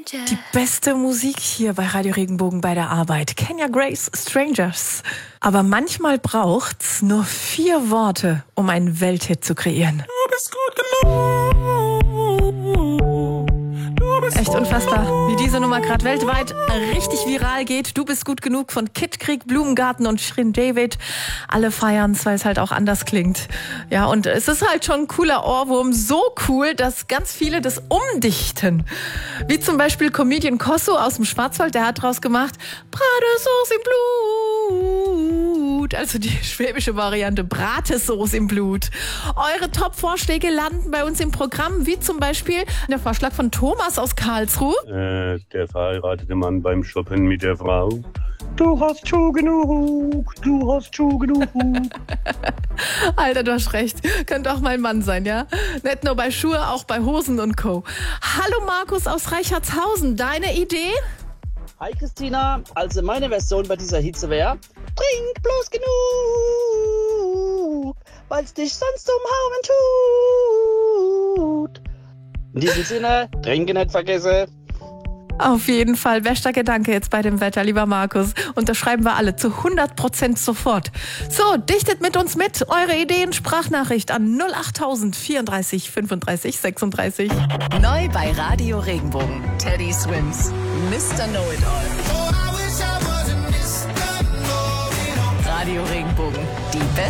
Die beste Musik hier bei Radio Regenbogen bei der Arbeit. Kenya Grace, Strangers. Aber manchmal braucht's nur 4 Worte, um einen Welthit zu kreieren. Du bist gut genug. Echt unfassbar, wie diese Nummer gerade weltweit richtig viral geht. Du bist gut genug von Kid Krieg, Blumengarten und Shirin David. Alle feiern's, weil es halt auch anders klingt. Ja, und es ist halt schon ein cooler Ohrwurm. So cool, dass ganz viele das umdichten. Wie zum Beispiel Comedian Kosso aus dem Schwarzwald, der hat draus gemacht Bratesauce im Blut. Also die schwäbische Variante Bratesauce im Blut. Eure Top-Vorschläge landen bei uns im Programm, wie zum Beispiel der Vorschlag von Thomas aus Karlsruhe. Der verheiratete Mann beim Shoppen mit der Frau. Du hast Schuh genug, du hast Schuh genug. Alter, du hast recht. Könnte auch mein Mann sein, ja? Nicht nur bei Schuhe, auch bei Hosen und Co. Hallo Markus aus Reichertshausen, deine Idee? Hi Christina, also meine Version bei dieser Hitze wäre: Trink bloß genug, weil's dich sonst umhauen tut. In diesem Sinne, trinken nicht vergessen. Auf jeden Fall, bester Gedanke jetzt bei dem Wetter, lieber Markus. Und das schreiben wir alle zu 100% sofort. So, dichtet mit uns mit. Eure Ideen, Sprachnachricht an 08000 34 35 36. Neu bei Radio Regenbogen. Teddy Swims, Mr. Know-It-All. Radio Regenbogen, die